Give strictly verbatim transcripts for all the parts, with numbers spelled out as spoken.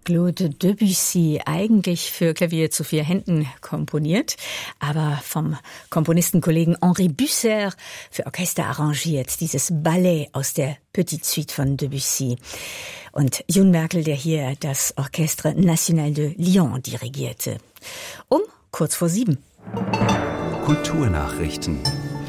Claude Debussy, eigentlich für Klavier zu vier Händen komponiert, aber vom Komponistenkollegen Henri Busser für Orchester arrangiert, dieses Ballet aus der Petite Suite von Debussy. Und Jun Merkel, der hier das Orchestre National de Lyon dirigierte. Um kurz vor sieben. Kulturnachrichten.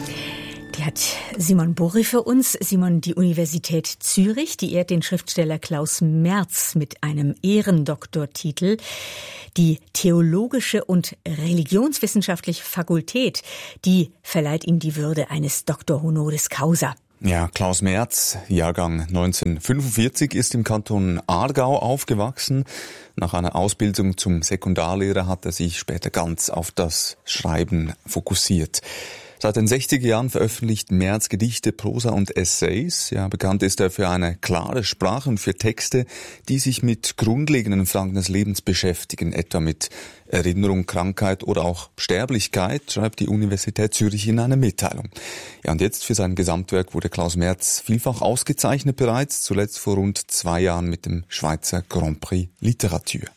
Die hat Simon Borri für uns. Simon, die Universität Zürich, die ehrt den Schriftsteller Klaus Merz mit einem Ehrendoktortitel. Die Theologische und Religionswissenschaftliche Fakultät, die verleiht ihm die Würde eines Doctor Honoris Causa. Ja, Klaus Merz, Jahrgang neunzehnhundertfünfundvierzig, ist im Kanton Aargau aufgewachsen. Nach einer Ausbildung zum Sekundarlehrer hat er sich später ganz auf das Schreiben fokussiert. Seit den sechziger Jahren veröffentlicht Merz Gedichte, Prosa und Essays. Ja, bekannt ist er für eine klare Sprache und für Texte, die sich mit grundlegenden Fragen des Lebens beschäftigen, etwa mit Erinnerung, Krankheit oder auch Sterblichkeit, schreibt die Universität Zürich in einer Mitteilung. Ja, und jetzt für sein Gesamtwerk wurde Klaus Merz vielfach ausgezeichnet bereits, zuletzt vor rund zwei Jahren mit dem Schweizer Grand Prix Literatur.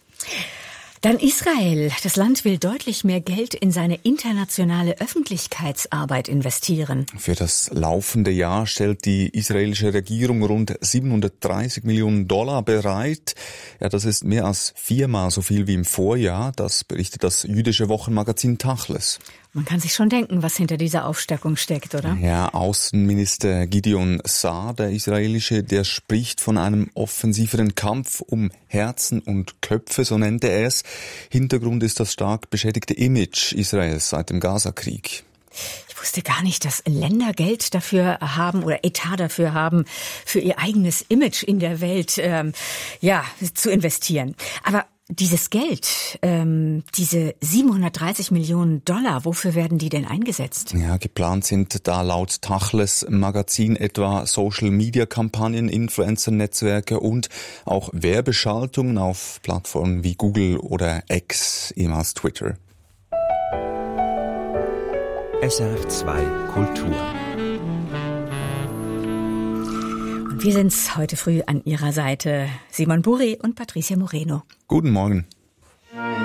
Dann Israel. Das Land will deutlich mehr Geld in seine internationale Öffentlichkeitsarbeit investieren. Für das laufende Jahr stellt die israelische Regierung rund siebenhundertdreißig Millionen Dollar bereit. Ja, das ist mehr als viermal so viel wie im Vorjahr. Das berichtet das jüdische Wochenmagazin Tachles. Man kann sich schon denken, was hinter dieser Aufstockung steckt, oder? Ja, Außenminister Gideon Saar, der israelische, der spricht von einem offensiveren Kampf um Herzen und Köpfe, so nennt er es. Hintergrund ist das stark beschädigte Image Israels seit dem Gaza-Krieg. Ich wusste gar nicht, dass Länder Geld dafür haben oder Etat dafür haben, für ihr eigenes Image in der Welt ähm, ja zu investieren. Aber dieses Geld, ähm, diese siebenhundertdreißig Millionen Dollar, wofür werden die denn eingesetzt? Ja, geplant sind da laut Tachles Magazin etwa Social-Media-Kampagnen, Influencer-Netzwerke und auch Werbeschaltungen auf Plattformen wie Google oder X, ehemals Twitter. S R F zwei Kultur. Wir sind's heute früh an Ihrer Seite. Simon Borri und Patricia Moreno. Guten Morgen.